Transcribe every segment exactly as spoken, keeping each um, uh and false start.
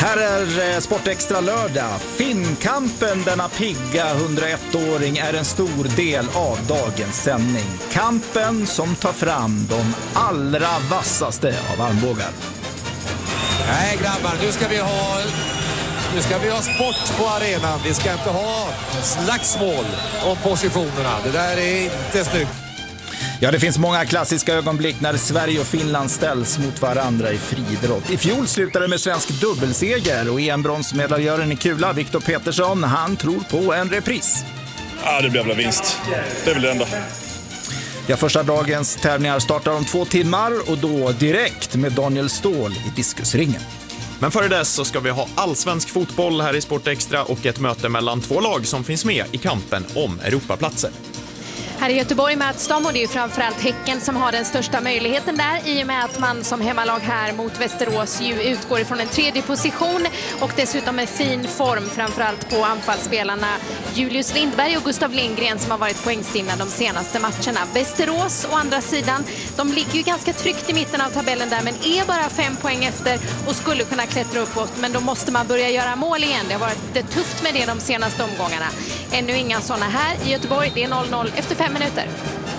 Här är Sportextra lördag. Finnkampen, denna pigga hundraett-åring, är en stor del av dagens sändning. Kampen som tar fram de allra vassaste av armbågar. Nej grabbar, nu ska vi ha nu ska vi ha sport på arenan. Vi ska inte ha slagsmål om positionerna. Det där är inte snyggt. Ja, det finns många klassiska ögonblick när Sverige och Finland ställs mot varandra i friidrott. I fjol slutade det med svensk dubbelseger och E M-bronsmedaljören i kula, Viktor Petersson, han tror på en repris. Ja, det blir väl vinst. Det är väl det enda. Ja, första dagens tävlingar startar om två timmar och då direkt med Daniel Ståhl i diskusringen. Men före dess så ska vi ha allsvensk fotboll här i Sportextra och ett möte mellan två lag som finns med i kampen om Europaplatser. Här i Göteborg möts de och det är ju framförallt Häcken som har den största möjligheten där i och med att man som hemmalag här mot Västerås ju utgår ifrån en tredje position och dessutom med fin form framförallt på anfallsspelarna Julius Lindberg och Gustav Lindgren som har varit poängstinna de senaste matcherna. Västerås å andra sidan, de ligger ju ganska tryggt i mitten av tabellen där men är bara fem poäng efter och skulle kunna klättra uppåt, men då måste man börja göra mål igen. Det har varit tufft med det de senaste omgångarna. Ännu inga sådana här i Göteborg, det är noll noll efter fem minuter.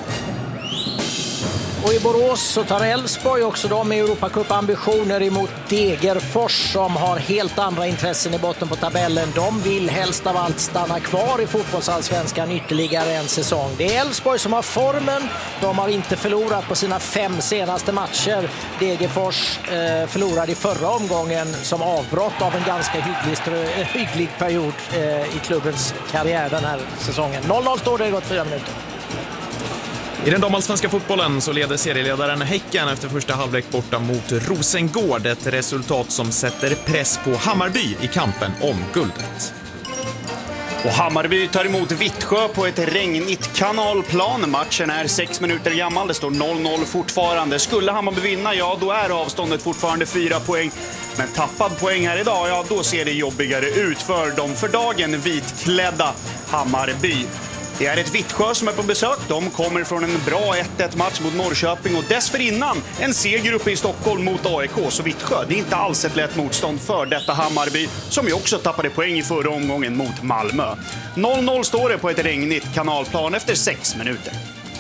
Och i Borås så tar Elfsborg också de med Europacup-ambitioner emot Degerfors som har helt andra intressen i botten på tabellen. De vill helst av allt stanna kvar i fotbollsallsvenskan ytterligare en säsong. Det är Elfsborg som har formen. De har inte förlorat på sina fem senaste matcher. Degerfors eh, förlorade i förra omgången som avbrott av en ganska hygglig, strö, hygglig period eh, i klubbens karriär den här säsongen. noll noll står det, gått fyra minuter. I den damallsvenska fotbollen så leder serieledaren Häcken efter första halvlek borta mot Rosengård. Ett resultat som sätter press på Hammarby i kampen om guldet. Och Hammarby tar emot Vittsjö på ett regnigt kanalplan. Matchen är sex minuter gammal, det står noll noll fortfarande. Skulle Hammarby vinna, ja då är avståndet fortfarande fyra poäng. Men tappad poäng här idag, ja då ser det jobbigare ut för de för dagen vitklädda Hammarby. Det är ett Vittsjö som är på besök. De kommer från en bra ett ett match mot Norrköping och dessförinnan en seger uppe i Stockholm mot A I K. Så Vittsjö, det är inte alls ett lätt motstånd för detta Hammarby som ju också tappade poäng i förra omgången mot Malmö. noll noll står det på ett regnigt kanalplan efter sex minuter.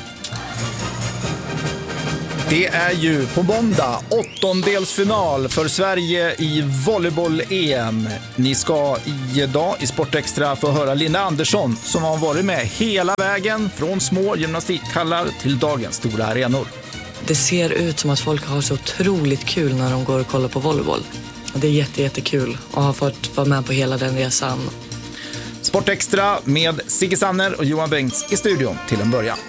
Det är ju på måndag åttondelsfinal för Sverige i volleyboll-E M. Ni ska idag i Sportextra få höra Linda Andersson som har varit med hela vägen från små gymnastikhallar till dagens stora arenor. Det ser ut som att folk har så otroligt kul när de går och kollar på volleyboll. Det är jätte, jättekul och har fått vara med på hela den resan. Sportextra med Sigge Sanner och Johan Bengts i studion till en början.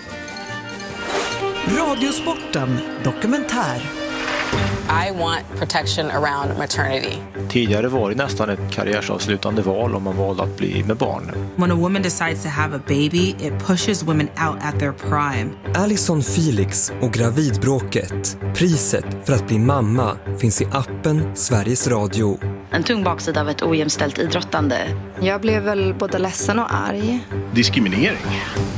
Radiosporten dokumentär. I want protection around maternity. Tidigare var det nästan ett karriärsavslutande val om man valde att bli med barn. When a woman decides to have a baby, it pushes women out at their prime. Alison Felix och gravidbråket. Priset för att bli mamma finns i appen Sveriges Radio. En tung baksida av ett ojämställt idrottande. Jag blev väl både ledsen och arg. Diskriminering.